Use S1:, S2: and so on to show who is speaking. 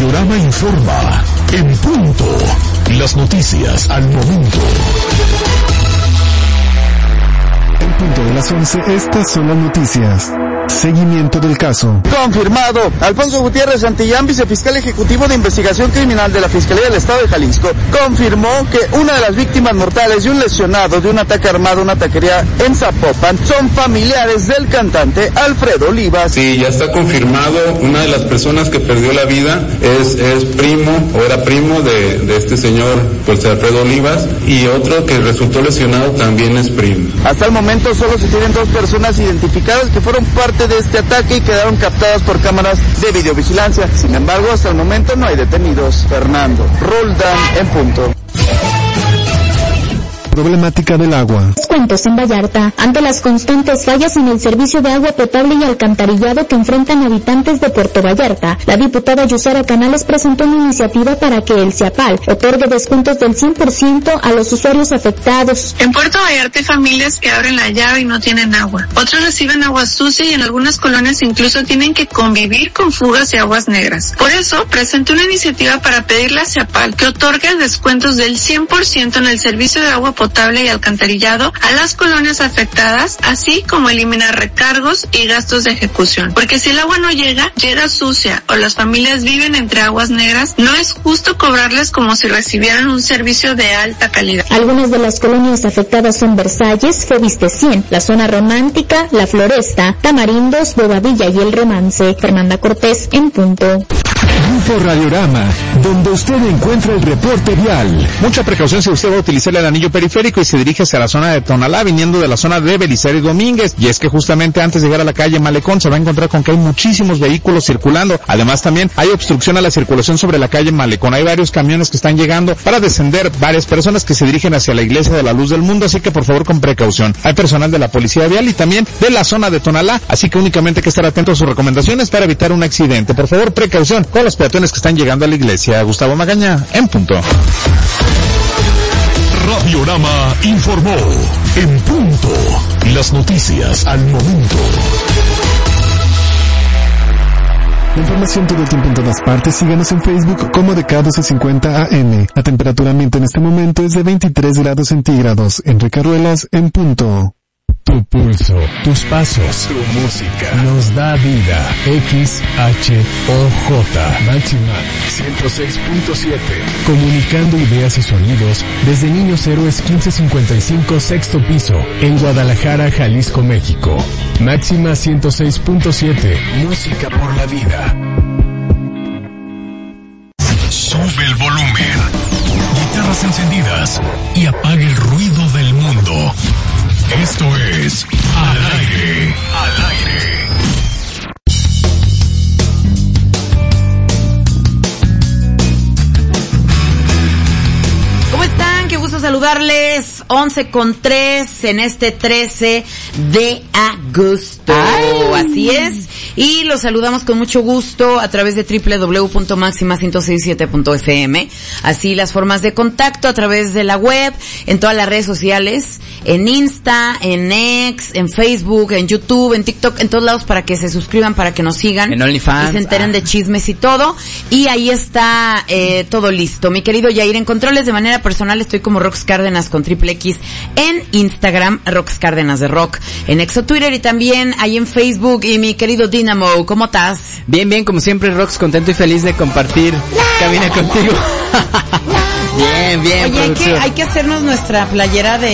S1: Radiorama informa. En punto. Las noticias al momento.
S2: En punto de las 11, estas son las noticias. Seguimiento del caso.
S3: Confirmado. Alfonso Gutiérrez Santillán, vicefiscal ejecutivo de investigación criminal de la Fiscalía del Estado de Jalisco, confirmó que una de las víctimas mortales y un lesionado de un ataque armado a una taquería en Zapopan son familiares del cantante Alfredo Olivas.
S4: Sí, ya está confirmado. Una de las personas que perdió la vida es primo, o era primo de este señor, pues Alfredo Olivas, y otro que resultó lesionado también es primo.
S3: Hasta el momento solo se tienen 2 personas identificadas que fueron parte de este ataque y quedaron captadas por cámaras de videovigilancia. Sin embargo, hasta el momento no hay detenidos. Fernando Roldán, en punto.
S2: Problemática del agua.
S5: Cuentos en Vallarta. Ante las constantes fallas en el servicio de agua potable y alcantarillado que enfrentan habitantes de Puerto Vallarta, la diputada Yusara Canales presentó una iniciativa para que el CIAPAL otorgue descuentos del 100% a los usuarios afectados.
S6: En Puerto Vallarta hay familias que abren la llave y no tienen agua. Otros reciben agua sucia y en algunas colonias incluso tienen que convivir con fugas y aguas negras. Por eso, presentó una iniciativa para pedirle a CIAPAL que otorgue descuentos del 100% en el servicio de agua potable y alcantarillado a las colonias afectadas, así como eliminar recargos y gastos de ejecución. Porque si el agua no llega sucia o las familias viven entre aguas negras, no es justo cobrarles como si recibieran un servicio de alta calidad.
S5: Algunas de las colonias afectadas son Versalles, Feviste 100, la Zona Romántica, La Floresta, Tamarindos, Bobadilla y El Romance. Fernanda Cortés, en punto.
S1: Grupo Radiorama, donde usted encuentra el reporte vial.
S7: Mucha precaución si usted va a utilizar el anillo periférico y se dirige hacia la zona de Tonalá, viniendo de la zona de Belisario Domínguez. Y es que justamente antes de llegar a la calle Malecón se va a encontrar con que hay muchísimos vehículos circulando. Además también hay obstrucción a la circulación sobre la calle Malecón. Hay varios camiones que están llegando para descender, varias personas que se dirigen hacia la Iglesia de la Luz del Mundo, así que por favor con precaución. Hay personal de la Policía Vial y también de la zona de Tonalá, así que únicamente hay que estar atentos a sus recomendaciones para evitar un accidente. Por favor, precaución con los peatones que están llegando a la iglesia. Gustavo Magaña, en punto.
S1: Radiorama informó. En punto. Las noticias al momento.
S2: La información todo el tiempo en todas partes. Síganos en Facebook como de K1250 AM. La temperatura ambiente en este momento es de 23 grados centígrados. Enrique Ruelas, en punto.
S8: Tu pulso, tus pasos, tu música nos da vida. XHOJ Máxima 106.7. Comunicando ideas y sonidos desde Niños Héroes 1555 sexto piso en Guadalajara, Jalisco, México. Máxima 106.7. Música por la vida.
S1: Sube el volumen. Guitarras encendidas y apague el ruido del mundo. Esto es Al Aire. Al Aire.
S9: ¿Cómo están? Qué gusto saludarles. 11:03 en este 13 de agosto. ¡Ay! Así es. Y los saludamos con mucho gusto a través de www.maxima1067.fm. Así las formas de contacto a través de la web, en todas las redes sociales, en Insta, en X, en Facebook, en YouTube, en TikTok, en todos lados para que se suscriban, para que nos sigan.
S10: En OnlyFans.
S9: Y se enteren de chismes y todo. Y ahí está todo listo. Mi querido Yair, en controles de manera personal estoy como Rox Cárdenas con triple X en Instagram, Rox Cárdenas de Rock, en Exo Twitter y también ahí en Facebook. Y mi querido Dynamo, ¿cómo estás?
S10: Bien, bien, como siempre, Rox, contento y feliz de compartir cabina contigo. Bien, bien.
S9: Oye, hay que hacernos nuestra playera de